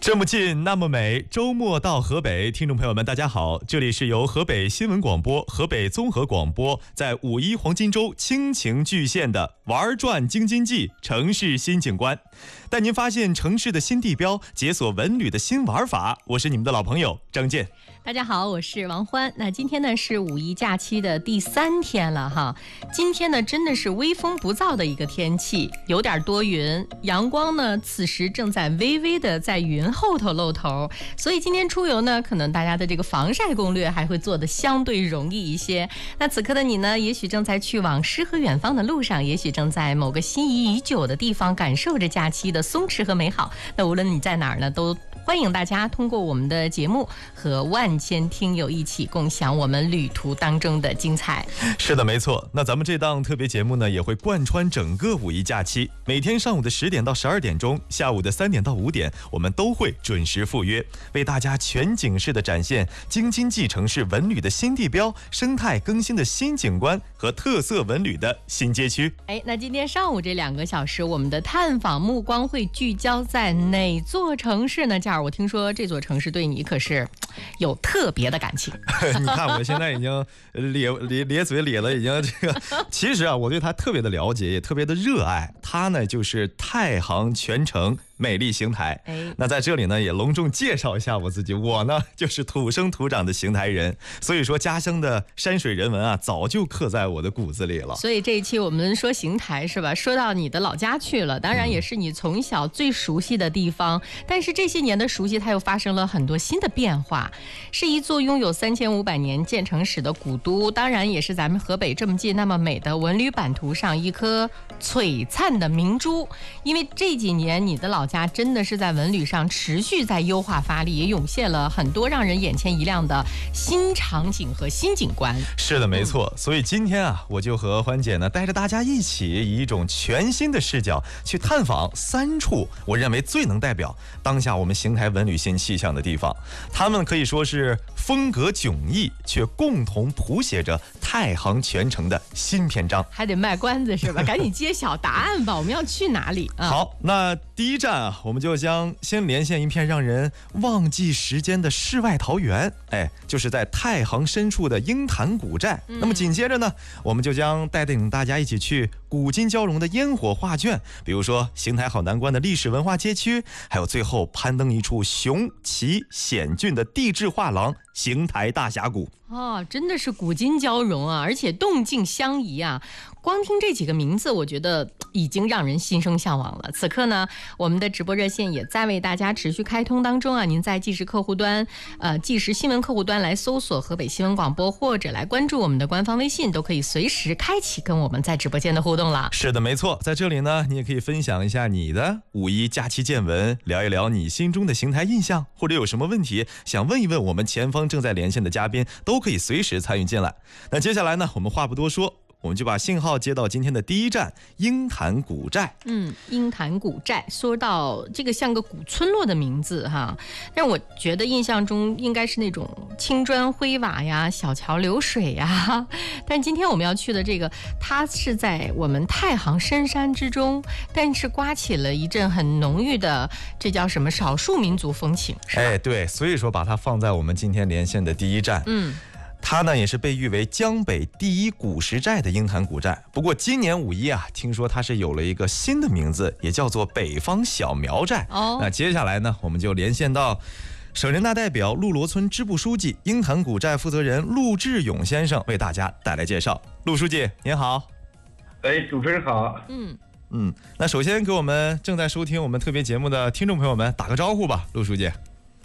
这么近那么美，周末到河北，听众朋友们大家好，这里是由河北新闻广播、河北综合广播在5·1黄金周倾情巨献的玩转京津冀城市新景观，带您发现城市的新地标，解锁文旅的新玩法。我是你们的老朋友张健。 大家好，我是王欢。那今天呢是5·1假期的第3天了哈。今天呢真的是微风不燥的一个天气，有点多云，阳光呢此时正在微微的在云后头露头，所以今天出游呢，可能大家的这个防晒攻略还会做得相对容易一些。那此刻的你呢，也许正在去往诗和远方的路上，也许正在某个心仪已久的地方感受着假期的松弛和美好。那无论你在哪儿呢，都欢迎大家通过我们的节目和万千听友一起共享我们旅途当中的精彩。 是的，没错。那咱们这档特别节目呢，也会贯穿整个5·1假期，每天上午的10点到12点钟，下午的3点到5点，我们都会准时赴约，为大家全景式的展现京津冀城市文旅的新地标、生态更新的新景观和特色文旅的新街区。 那今天上午这2个小时，我们的探访目光会聚焦在哪座城市呢？我听说这座城市对你可是有特别的感情。 你看我现在已经咧嘴咧了，已经这个。其实啊，我对它特别的了解，也特别的热爱。它呢就是太行全城美丽邢台。那在这里呢，也隆重介绍一下我自己。我呢就是土生土长的邢台人，所以说家乡的山水人文啊，早就刻在我的骨子里了。 所以这一期我们说邢台是吧？说到你的老家去了，当然也是你从小最熟悉的地方。但是这些年的熟悉，它又发生了很多新的变化。是一座拥有3500年建城史的古都，当然也是咱们河北这么近那么美的文旅版图上一颗璀璨的明珠。因为这几年你的老家真的是在文旅上持续在优化发力，也涌现了很多让人眼前一亮的新场景和新景观。 是的，没错。所以今天啊，我就和欢姐呢带着大家一起以一种全新的视角去探访3处我认为最能代表当下我们邢台文旅新气象的地方。他们可以说是风格迥异，却共同谱写着太行全城的新篇章。 还得卖关子是吧？赶紧揭晓答案吧，我们要去哪里啊？ 好，那第一站啊，我们就将先连线一片让人忘记时间的世外桃源，就是在太行深处的鹰潭古寨。那么紧接着呢，我们就将带领大家一起去古今交融的烟火画卷，比如说邢台好南关的历史文化街区，还有最后攀登一处雄奇险峻的地质画廊——邢台大峡谷。 真的是古今交融啊，而且动静相宜啊。光听这几个名字，我觉得已经让人心生向往了。此刻呢，我们的直播热线也在为大家持续开通当中啊。您在即时客户端、即时新闻客户端来搜索河北新闻广播，或者来关注我们的官方微信，都可以随时开启跟我们在直播间的互动了。 是的，没错。在这里呢，你也可以分享一下你的5·1假期见闻，聊一聊你心中的邢台印象，或者有什么问题想问一问我们前方正在连线的嘉宾，都可以随时参与进来。那接下来呢，我们话不多说，我们就把信号接到今天的第一站鹰潭古寨。 鹰潭古寨，说到这个像个古村落的名字哈，但我觉得印象中应该是那种青砖灰瓦呀、小桥流水呀。但今天我们要去的这个，它是在我们太行深山之中，但是刮起了一阵很浓郁的，这叫什么少数民族风情，是吧？ 对，所以说把它放在我们今天连线的第一站。它呢也是被誉为江北第一古石寨的鹰潭古寨。不过今年5·1啊，听说它是有了一个新的名字，也叫做北方小苗寨。那接下来呢，我们就连线到省人大代表陆罗村支部书记、鹰潭古寨负责人陆志勇先生，为大家带来介绍。陆书记您好。 主持人好。 那首先给我们正在收听我们特别节目的听众朋友们打个招呼吧，陆书记。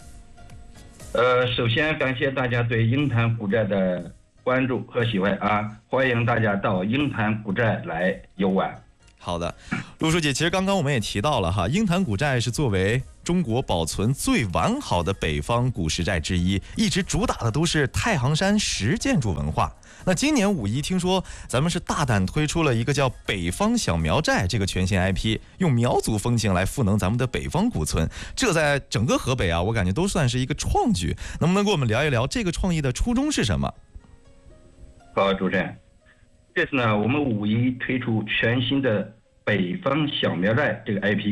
首先感谢大家对鹰潭古寨的关注和喜欢啊，欢迎大家到鹰潭古寨来游玩。 好的，陆书记，其实刚刚我们也提到了哈，鹰潭古寨是作为中国保存最完好的北方古石寨之一，一直主打的都是太行山石建筑文化。那今年5·1听说咱们是大胆推出了一个叫北方小苗寨这个全新 IP， 用苗族风情来赋能咱们的北方古村，这在整个河北啊，我感觉都算是一个创举。能不能跟我们聊一聊这个创意的初衷是什么？ 好，主持人，这次呢，我们5·1推出全新的北方小苗寨这个 IP，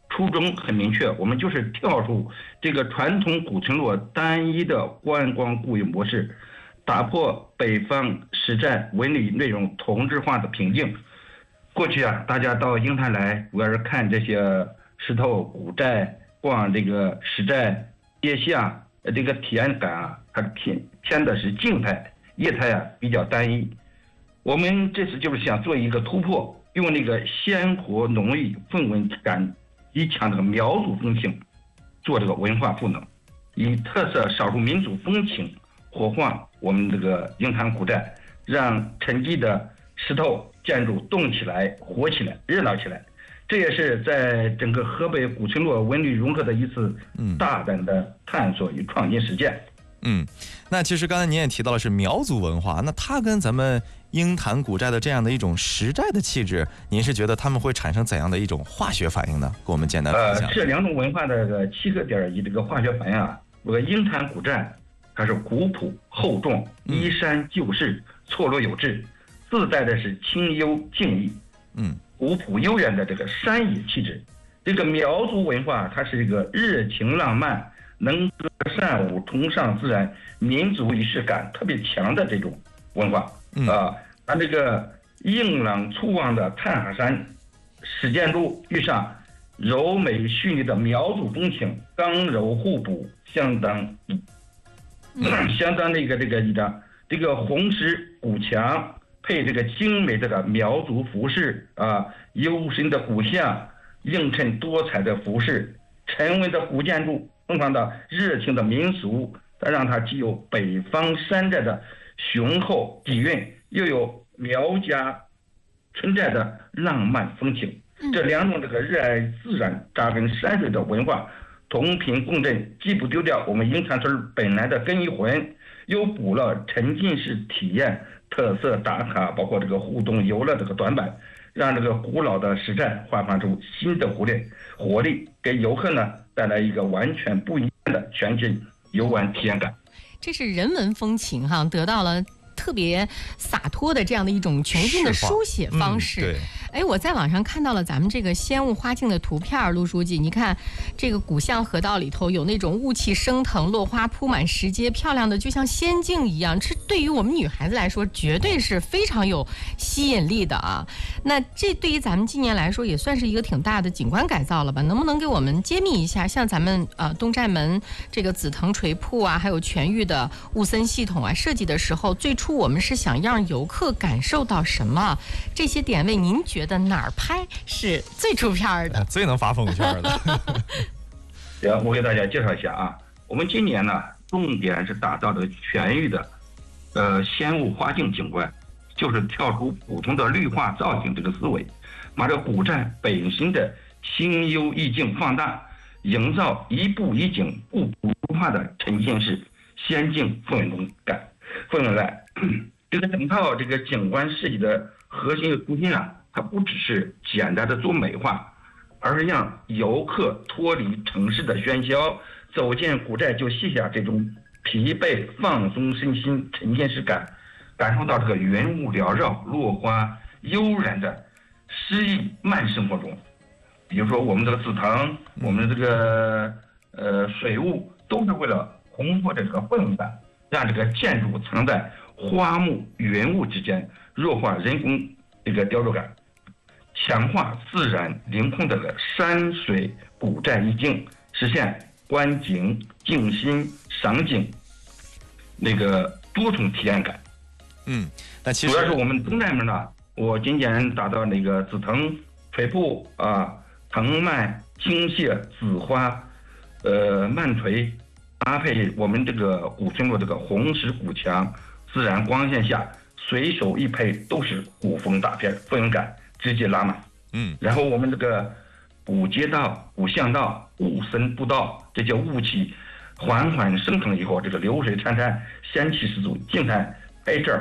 初衷很明确，我们就是跳出这个传统古村落单一的观光固有模式，打破北方石寨文旅内容同质化的瓶颈。过去啊，大家到鹰潭来主要是看这些石头古寨，逛这个石寨街巷，这个体验感啊，它偏的是静态，业态啊比较单一。我们这次就是想做一个突破，用那个鲜活浓郁氛围感极强的苗族风情做这个文化赋能，以特色少数民族风情活化我们这个鹰潭古寨，让沉寂的石头建筑动起来、活起来、热闹起来。这也是在整个河北古村落文旅融合的一次大胆的探索与创新实践。 那其实刚才您也提到的是苗族文化，那它跟咱们鹰潭古寨的这样的一种石寨的气质，您是觉得他们会产生怎样的一种化学反应呢？给我们简单分享。 这两种文化的这个7个点以这个化学反应啊，这个鹰潭古寨它是古朴厚重、依山就势、错落有致，自带的是清幽静逸，古朴悠远的这个山野气质。这个苗族文化它是一个热情浪漫、能歌善舞、崇尚自然、民族仪式感特别强的这种文化它这个硬朗粗犷的太行山始建筑遇上柔美细腻的苗族风情，刚柔互补，相当这个红石古墙配这个精美的苗族服饰幽深的古巷映衬多彩的服饰，沉稳的古建筑东方的热情的民俗，它让它既有北方山寨的雄厚底蕴，又有苗家村寨的浪漫风情。这两种这个热爱自然、扎根山水的文化同频共振，既不丢掉我们鹰潭村本来的根与魂，又补了沉浸式体验、特色打卡，包括这个互动游乐这个短板，让这个古老的石寨焕发出新的活力，给游客呢带来一个完全不一样的全新游玩体验感。 这是人文风情哈，得到了特别洒脱的这样的一种全新的书写方式。我在网上看到了咱们这个仙雾花境的图片，陆书记，你看这个古巷河道里头有那种雾气升腾，落花铺满石阶，漂亮的就像仙境一样。这对于我们女孩子来说，绝对是非常有吸引力的啊。那这对于咱们今年来说，也算是一个挺大的景观改造了吧？能不能给我们揭秘一下，像咱们东寨门这个紫藤垂瀑还有全域的雾森系统设计的时候，最初我们是想让游客感受到什么？这些点位您觉得哪儿拍是最出片的， 最能发朋友圈的？ 行，我给大家介绍一下我们今年呢，重点是打造的全域的仙雾花境景观，就是跳出普通的绿化造景这个思维，把这古寨本身的清幽意境放大，营造一步一景不普通化的沉浸式仙境氛围感。这个整套这个景观设计的核心的初心它不只是简单的做美化，而是让游客脱离城市的喧嚣，走进古寨就卸下这种疲惫，放松身心，沉浸式感受到这个云雾缭绕、落花悠然的诗意慢生活中。比如说我们这个紫藤，我们的这个水雾，都是为了烘托这个氛围感，让这个建筑藏在花木云雾之间，弱化人工这个雕琢感，强化自然凌空的山水古寨意境，实现观景、静心、赏景那个多重体验感。 那其实主要是我们东寨门我今年打造那个紫藤垂瀑藤蔓倾泻紫花蔓垂，搭配我们这个古村落这个红石古墙，自然光线下随手一拍都是古风大片，氛围感直接拉满。然后我们这个古街道、古巷道、雾森步道，这些雾气缓缓升腾以后，这个流水潺潺，仙气十足，静态拍照